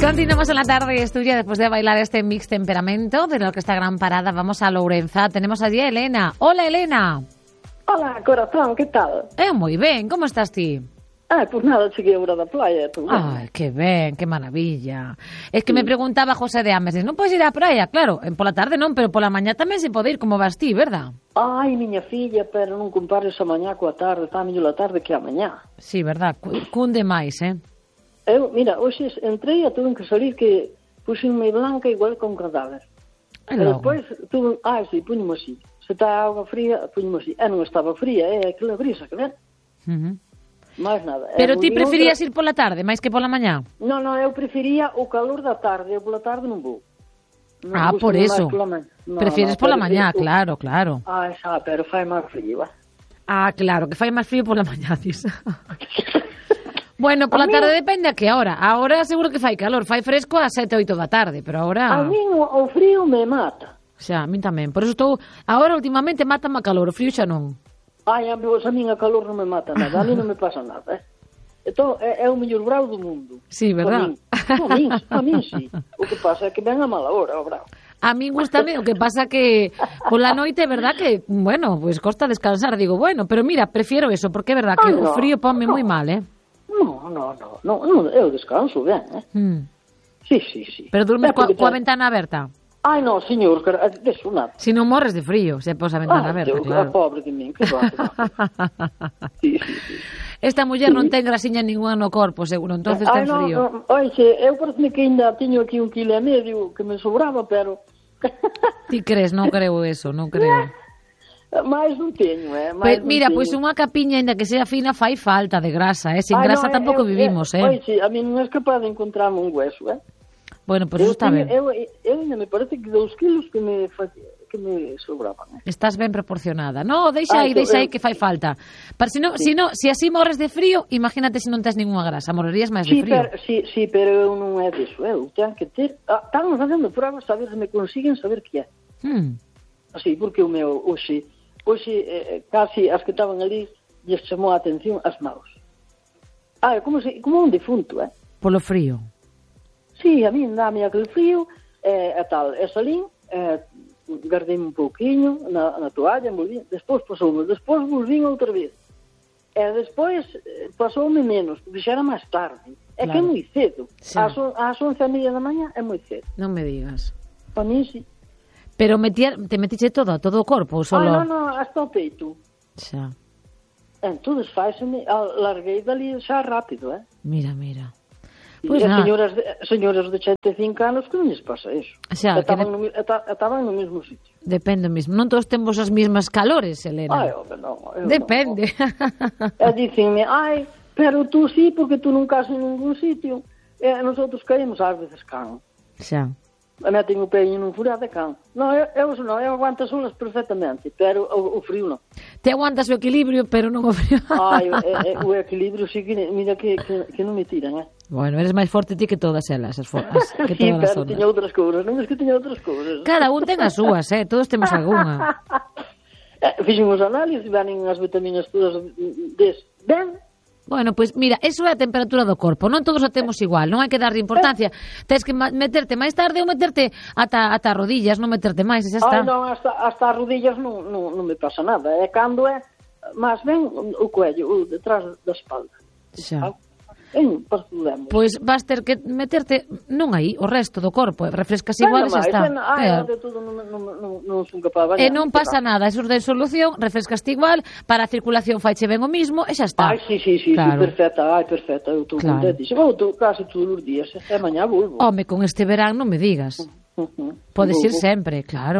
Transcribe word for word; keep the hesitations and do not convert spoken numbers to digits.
Continuamos en la tarde estudia después de bailar este mix temperamento de lo que esta gran parada. Vamos a Lourenza. Tenemos allí a Elena. Hola, Elena. Hola, corazón, que tal? Eh, moi ben, como estás ti? Ah, pues nada, cheguei agora da playa. Tú, Ai, que ben, que maravilla. Es que sí. Me preguntaba José de Ames, non podes ir á praia? Claro, pola tarde non, pero pola mañá tamén se pode ir, como vas ti, verdad? Ai, miña filla, pero non compares a mañá coa tarde, está mellor a tarde que a mañá. Sí, verdad, cunde máis, eh? Eu, mira, hoxe entrei e tuve que salir que puxenme blanca igual con cadáver. E despois tuve, ah, sí, puñemo así. Se está a auga fría, puñemo así. E non estaba fría, é aquela brisa, que ver? Uh -huh. Máis nada. Pero ti preferías outra... ir pola tarde, máis que pola mañá? Non, non, eu prefería o calor da tarde, eu pola tarde non vou. Non ah, por eso. No, Prefieres no, pola mañá, o... claro, claro. Ah, xa, pero fai máis frío, va. Ah, claro, que fai máis frío pola mañá, dis. Bueno, pola tarde mí... depende a que hora. Agora seguro que fai calor, fai fresco a sete, oito da tarde, pero agora... A mí o, o frío me mata. Xa, a mí tamén. Por eso estou... Agora, últimamente, mátame a calor, o frío xa non. Ai, a, a mí a calor non me mata nada, a mí non me pasa nada, eh. Entón, é, é o mellor bravo do mundo. Sí, verdad? A mí, a mí, sí. O que pasa é que ven a mala hora, o bravo. A mí gustame, o que pasa que por la noite, verdad que, bueno, pues costa descansar, digo, bueno, pero mira, prefiero eso, porque é verdad que ah, no, o frío ponme no. moi mal, eh. No, no, no, no, no, eu descanso ben, eh. Mm. Sí, sí, sí. Pero durmes coa, coa ventana aberta? Ai, non, señor, deso nada. Si non morres de frío, se pos a ventana ah, aberta, Dios, claro. Pobre de min, que va, que va. Sí, sí, sí. Esta muller sí. non ten grasiña ninguna no corpo, seguro, entonces ten no, frío. No, oixe, eu parece que ainda teño aquí un quilo e medio que me sobraba, pero... Ti crees? Non creo eso, non creo. Mais non teño, eh? Pues, mira, pois pues unha capiña, ainda que sea fina, fai falta de grasa, eh? Sin Ay, grasa no, tampouco eu, vivimos, eh? Oixe, a mí non é capaz de encontrarme un hueso, eh? Bueno, pois pues eso está ben. Eu, eu ainda me parece que dous kilos que me, que me sobraban. Eh? Estás ben proporcionada. No, deixa aí, ah, deixa aí que fai falta. Pero se no, sí. si no, si así morres de frío, imagínate se non tes ninguna grasa, morrerías máis sí, de frío. Pero, sí, sí, pero eu non é disso, eu tenho que ter... Ah, estamos facendo pruebas a ver se me consiguen saber que é. Hmm. Así, porque o meu, hoxe, hoxe eh, casi as que estaban ali lles chamou a atención as maus. Ah, como, se, como un defunto, eh? Polo frío. Sí, a mí dame aquel frío, eh, e tal, e salín, eh, guardei un pouquiño na, na toalla, envolví, despois pasoume, despois volvín outra vez, e despois eh, pasoume menos, porque xa era máis tarde, é claro. Que é moi cedo, sí. ás, ás once e media da mañá é moi cedo. Non me digas. Para mí, sí. Pero metia, te metiche todo, todo o corpo, ou solo... Ah, non, non, hasta o peito. Xa. Entón, faiseme, larguei dali xa rápido, eh. Mira, mira. Pois pues señoras de, señoras de ochenta e cinco anos que non lles pasa eso. Xa, estaban, de... no, estaban no mesmo sitio. Depende mesmo. Non todos temos as mesmas calores, Elena. Ai, hombre, non. Depende. Non. E dicenme, ai, pero tú sí, porque tú non casas en ningún sitio. E nosotros caímos ás veces can. Xa. A mí tengo o peño nun furado de can. Non, eu, eu non, eu aguanto as olas perfectamente, pero o, o frío non. Te aguantas o equilibrio, pero non o frío. Ai, o, o, o equilibrio sí que, mira que, que, que non me tiran, eh. Bueno, eres máis forte ti que todas elas, as formas. Que sí, todas pero teño outras cousas, non é que teño outras cousas. Cada un ten as súas, eh, todos temos algunha. eh, Fixemos análisis, venen as vitaminas todas des. Ben? Bueno, pois pues, mira, eso é a temperatura do corpo, non todos o temos igual, non hai que darlle importancia. Tens que meterte máis tarde ou meterte ata, ata rodillas, non meterte máis, e xa está. Ai, non, hasta, hasta as rodillas non, non, non me pasa nada, é cando é máis ben o cuello, o detrás da espalda. Xa. En, pois pues vas ter que meterte non aí, o resto do corpo, refrescas igual e xa está. Ai, de todo non, non, non, non son capaz de E bañar. non pasa nada, eso de solución, refrescaste igual, para a circulación faiche ben o mismo e xa está. Ai, sí, sí, sí, claro. Sí, perfecta, ai, perfecta, eu estou claro. Contente. Vou casi todos os días, e mañá volvo. Home, con este verán non me digas. Uh -huh. Podes ir sempre, claro.